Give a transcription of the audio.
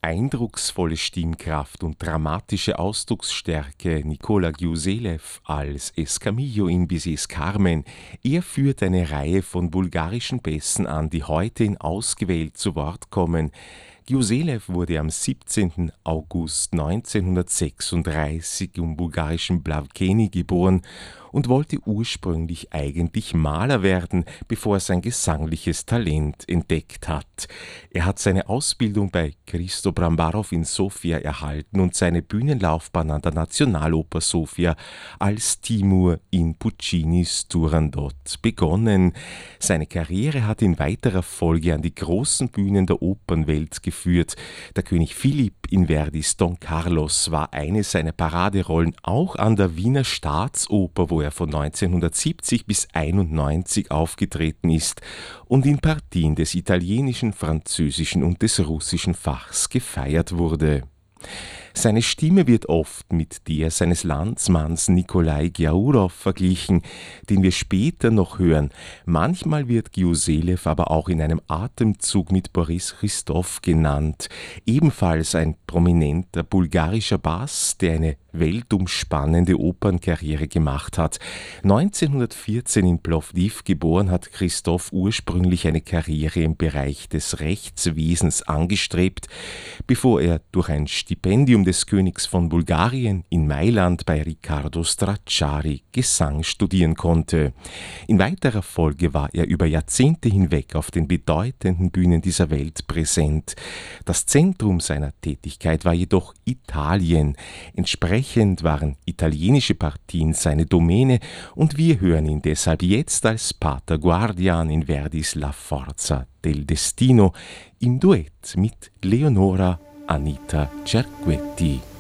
Eindrucksvolle Stimmkraft und dramatische Ausdrucksstärke Nicola Giuselev als Escamillo in Bizets Carmen. Er führt eine Reihe von bulgarischen Bässen an, die heute in Ausgewählt zu Wort kommen. Giuselev wurde am 17. August 1936 im bulgarischen Blavkeni geboren und wollte ursprünglich eigentlich Maler werden, bevor er sein gesangliches Talent entdeckt hat. Er hat seine Ausbildung bei Christo Brambarov in Sofia erhalten und seine Bühnenlaufbahn an der Nationaloper Sofia als Timur in Puccinis Turandot begonnen. Seine Karriere hat in weiterer Folge an die großen Bühnen der Opernwelt geführt. Der König Philipp in Verdis Don Carlos war eine seiner Paraderollen, auch an der Wiener Staatsoper, wo er von 1970 bis 1991 aufgetreten ist und in Partien des italienischen, französischen und des russischen Fachs gefeiert wurde. Seine Stimme wird oft mit der seines Landsmanns Nikolai Giaurov verglichen, den wir später noch hören. Manchmal wird Giuselev aber auch in einem Atemzug mit Boris Christoff genannt, ebenfalls ein prominenter bulgarischer Bass, der eine weltumspannende Opernkarriere gemacht hat. 1914 in Plovdiv geboren, hat Christoff ursprünglich eine Karriere im Bereich des Rechtswesens angestrebt, bevor er durch ein Stipendium des Königs von Bulgarien in Mailand bei Riccardo Stracciari Gesang studieren konnte. In weiterer Folge war er über Jahrzehnte hinweg auf den bedeutenden Bühnen dieser Welt präsent. Das Zentrum seiner Tätigkeit war jedoch Italien. Entsprechend waren italienische Partien seine Domäne und wir hören ihn deshalb jetzt als Pater Guardian in Verdis La Forza del Destino im Duett mit Leonora Anita Cerquetti.